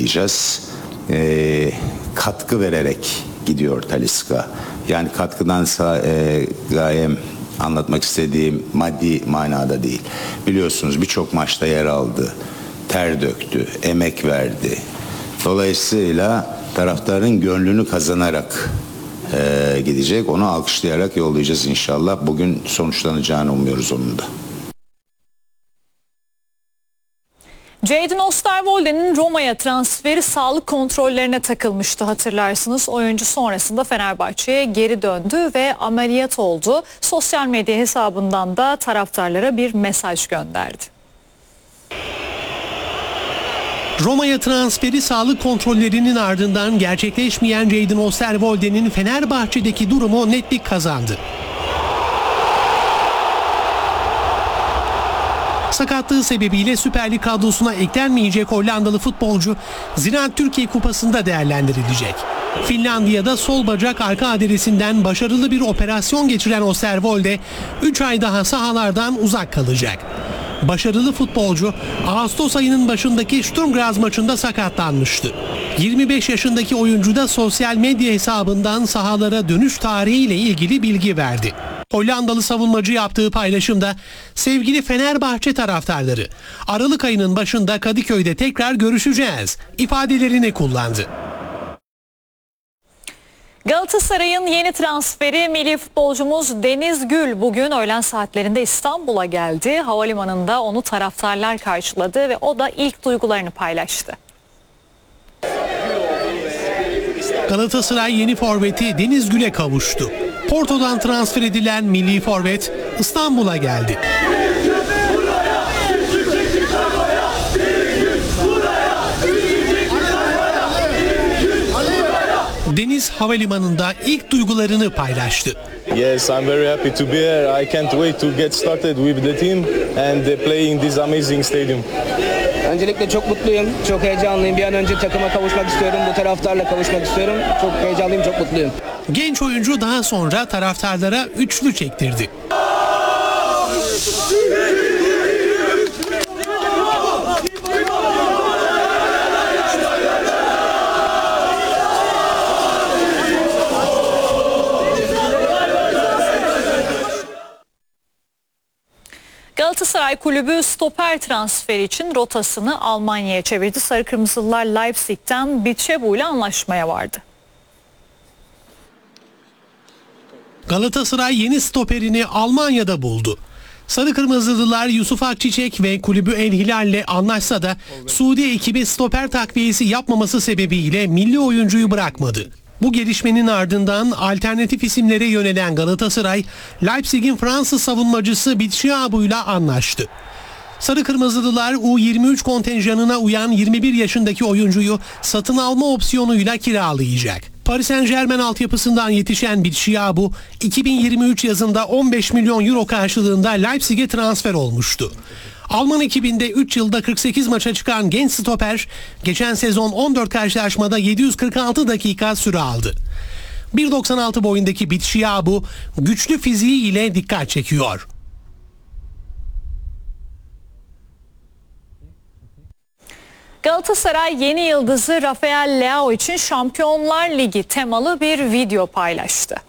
yollayacağız. Katkı vererek gidiyor Talisca. Yani katkıdansa gayem anlatmak istediğim maddi manada değil. Biliyorsunuz birçok maçta yer aldı, ter döktü, emek verdi. Dolayısıyla taraftarın gönlünü kazanarak gidecek. Onu alkışlayarak yollayacağız inşallah. Bugün sonuçlanacağını umuyoruz onun da. Jadon Osterwolde'nin Roma'ya transferi sağlık kontrollerine takılmıştı, hatırlarsınız. Oyuncu sonrasında Fenerbahçe'ye geri döndü ve ameliyat oldu. Sosyal medya hesabından da taraftarlara bir mesaj gönderdi. Roma'ya transferi sağlık kontrollerinin ardından gerçekleşmeyen Jadon Osterwolde'nin Fenerbahçe'deki durumu netlik kazandı. Sakatlığı sebebiyle Süper Lig kadrosuna eklenmeyecek Hollandalı futbolcu Ziraat Türkiye Kupası'nda değerlendirilecek. Finlandiya'da sol bacak arka adresinden başarılı bir operasyon geçiren Osterwolde 3 ay daha sahalardan uzak kalacak. Başarılı futbolcu Ağustos ayının başındaki Sturm Graz maçında sakatlanmıştı. 25 yaşındaki oyuncu da sosyal medya hesabından sahalara dönüş tarihiyle ilgili bilgi verdi. Hollandalı savunmacı yaptığı paylaşımda sevgili Fenerbahçe taraftarları, Aralık ayının başında Kadıköy'de tekrar görüşeceğiz ifadelerini kullandı. Galatasaray'ın yeni transferi milli futbolcumuz Deniz Gül bugün öğlen saatlerinde İstanbul'a geldi. Havalimanında onu taraftarlar karşıladı ve o da ilk duygularını paylaştı. Galatasaray yeni forveti Deniz Gül'e kavuştu. Porto'dan transfer edilen milli forvet İstanbul'a geldi. Deniz havalimanında ilk duygularını paylaştı. Yes, I'm very happy to be here. I can't wait to get started with the team and play in this amazing stadium. Öncelikle çok mutluyum, çok heyecanlıyım. Bir an önce takıma kavuşmak istiyorum, bu taraftarla kavuşmak istiyorum. Çok heyecanlıyım, çok mutluyum. Genç oyuncu daha sonra taraftarlara üçlü çektirdi. Galatasaray Kulübü stoper transferi için rotasını Almanya'ya çevirdi. Sarı Kırmızılılar Leipzig'ten Bitşebu ile anlaşmaya vardı. Galatasaray yeni stoperini Almanya'da buldu. Sarı Kırmızılılar Yusuf Akçiçek ve kulübü El Hilal'le anlaşsa da Suudi ekibi stoper takviyesi yapmaması sebebiyle milli oyuncuyu bırakmadı. Bu gelişmenin ardından alternatif isimlere yönelen Galatasaray, Leipzig'in Fransız savunmacısı Bitshiabu'yla anlaştı. Sarı Kırmızılılar U23 kontenjanına uyan 21 yaşındaki oyuncuyu satın alma opsiyonuyla kiralayacak. Paris Saint-Germain altyapısından yetişen Bitshiabu, 2023 yazında 15 milyon euro karşılığında Leipzig'e transfer olmuştu. Alman ekibinde 3 yılda 48 maça çıkan genç stoper, geçen sezon 14 karşılaşmada 746 dakika süre aldı. 1.96 boyundaki Bitshiabu, güçlü fiziği ile dikkat çekiyor. Galatasaray yeni yıldızı Rafael Leao için Şampiyonlar Ligi temalı bir video paylaştı.